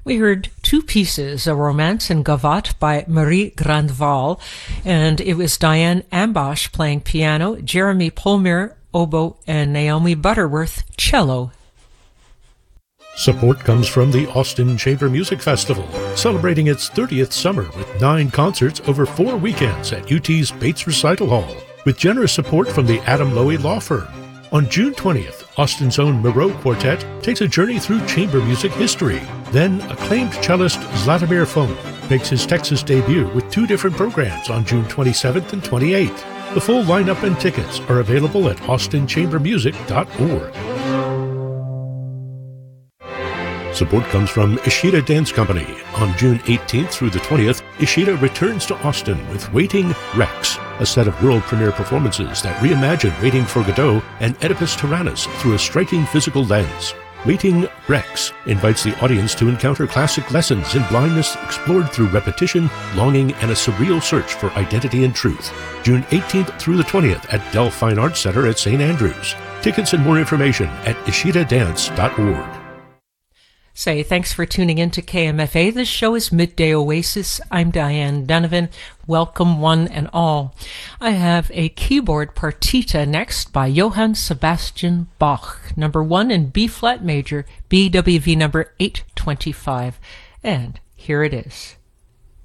We heard two pieces, A Romance in Gavotte by Marie Grandval, and it was Diane Ambosh playing piano, Jeremy Polmere oboe, and Naomi Butterworth cello. Support comes from the Austin Chamber Music Festival, celebrating its 30th summer with 9 concerts over 4 weekends at UT's Bates Recital Hall, with generous support from the Adam Lowy Law Firm. On June 20th, Austin's own Moreau Quartet takes a journey through chamber music history. Then, acclaimed cellist Zlatomir Fon makes his Texas debut with 2 different programs on June 27th and 28th. The full lineup and tickets are available at austinchambermusic.org. Support comes from Ishida Dance Company. On June 18th through the 20th, Ishida returns to Austin with Waiting Rex, a set of world premiere performances that reimagine Waiting for Godot and Oedipus Tyrannus through a striking physical lens. Waiting Rex invites the audience to encounter classic lessons in blindness explored through repetition, longing, and a surreal search for identity and truth. June 18th through the 20th at Dell Fine Arts Center at St. Andrews. Tickets and more information at ishidadance.org. Say thanks for tuning in to KMFA. This show is Midday Oasis. I'm Diane Donovan. Welcome one and all. I have a keyboard partita next by Johann Sebastian Bach, number 1 in B-flat major, BWV number 825. And here it is.